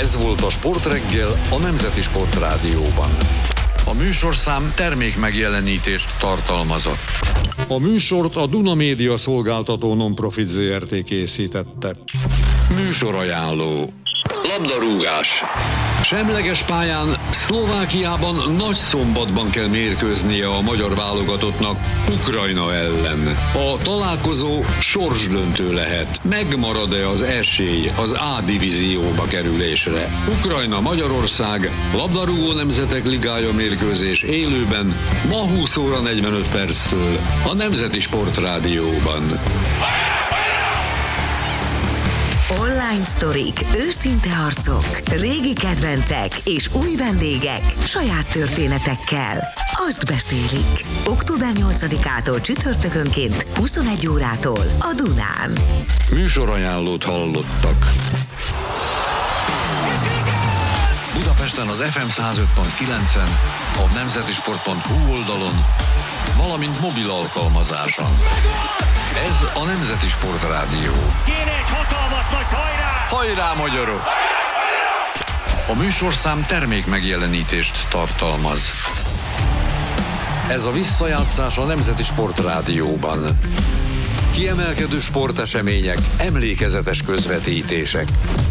Ez volt a Sportreggel a Nemzeti Sportrádióban. A műsorszám termék megjelenítést tartalmazott. A műsort a Duna Média szolgáltató non-profit Zrt. Készítette. Műsorajánló. Labdarúgás. Semleges pályán Szlovákiában Nagyszombatban kell mérkőznie a magyar válogatottnak Ukrajna ellen. A találkozó sorsdöntő lehet. Megmarad-e az esély az A divízióba kerülésre? Ukrajna-Magyarország labdarúgó nemzetek ligája mérkőzés élőben ma 20 óra 45 perctől a Nemzeti Sportrádióban. Online sztorik, őszinte arcok, régi kedvencek és új vendégek saját történetekkel. Azt beszélik. Október 8-ától csütörtökönként 21 órától a Dunán. Műsorajánlót hallottak. Budapesten az FM 105.9-en, a nemzetisport.hu oldalon, valamint mobil alkalmazáson. Ez a Nemzeti Sportrádió. Kéne egy hatalmas nagy hajrá! Hajrá, magyarok! A műsorszám termék megjelenítést tartalmaz. Ez a visszajátszás a Nemzeti Sportrádióban. Kiemelkedő sportesemények, emlékezetes közvetítések.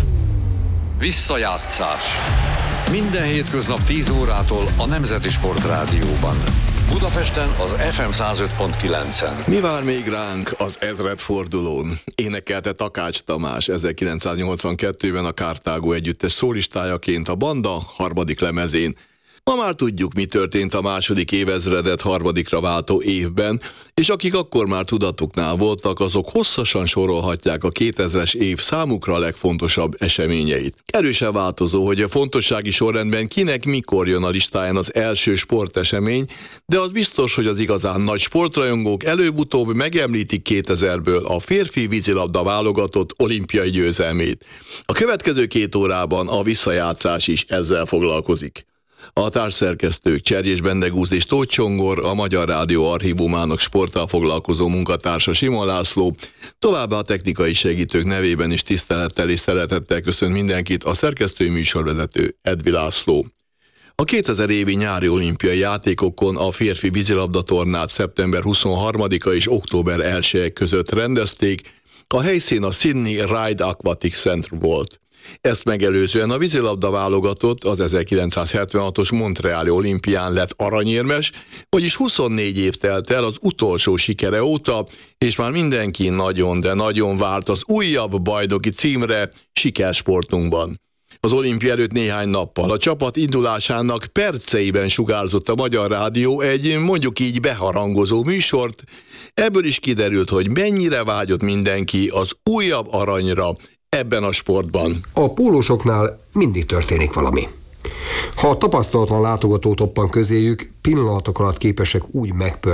Visszajátszás. Minden hétköznap 10 órától a Nemzeti Sportrádióban. Budapesten az FM 105.9-en. Mi vár még ránk az ezredfordulón? Énekelte Takács Tamás 1982-ben a Karthágó együttes szólistájaként a Banda harmadik lemezén. Ma már tudjuk, mi történt a második évezredet harmadikra váltó évben, és akik akkor már tudatuknál voltak, azok hosszasan sorolhatják a 2000-es év számukra a legfontosabb eseményeit. Erősen változó, hogy a fontossági sorrendben kinek mikor jön a listáján az első sportesemény, de az biztos, hogy az igazán nagy sportrajongók előbb-utóbb megemlítik 2000-ből a férfi vízilabda válogatott olimpiai győzelmét. A következő 2 órában a visszajátszás is ezzel foglalkozik. A társszerkesztők Cserjés Bendegúz és Tóth Csongor, a Magyar Rádió archívumának sporttal foglalkozó munkatársa Simon László, továbbá a technikai segítők nevében is tisztelettel és szeretettel köszönt mindenkit a szerkesztői műsorvezető Edvi László. A 2000 évi nyári olimpiai játékokon a férfi vízilabda tornát szeptember 23-a és október 1 között rendezték, a helyszín a Sydney Ryde Aquatic Centre volt. Ezt megelőzően a vízilabda válogatott az 1976-os Montreali olimpián lett aranyérmes, vagyis 24 év telt el az utolsó sikere óta, és már mindenki nagyon, de nagyon várt az újabb bajnoki címre sikersportunkban. Az olimpia előtt néhány nappal a csapat indulásának perceiben sugárzott a Magyar Rádió egy mondjuk így beharangozó műsort. Ebből is kiderült, hogy mennyire vágyott mindenki az újabb aranyra ebben a sportban. A pólósoknál mindig történik valami. Ha a tapasztalatlan látogató toppan közéjük, pillanatok alatt képesek úgy megpörgetni